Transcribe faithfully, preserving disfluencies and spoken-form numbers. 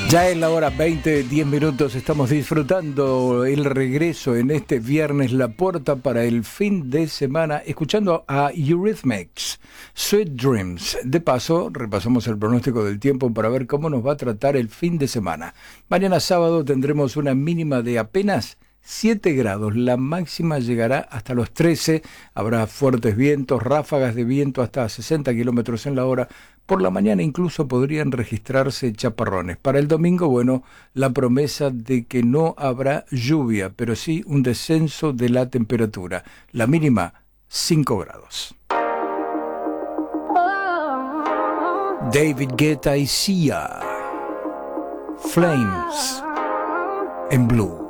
Ya es la hora veinte, diez minutos, estamos disfrutando el regreso en este viernes, la puerta para el fin de semana, escuchando a Eurythmics, Sweet Dreams. De paso, repasamos el pronóstico del tiempo para ver cómo nos va a tratar el fin de semana. Mañana sábado tendremos una mínima de apenas siete grados, la máxima llegará hasta los trece, habrá fuertes vientos, ráfagas de viento hasta sesenta kilómetros en la hora, por la mañana incluso podrían registrarse chaparrones. Para el domingo, bueno, la promesa de que no habrá lluvia, pero sí un descenso de la temperatura, la mínima cinco grados. David Guetta y Sia, Flames en Blue.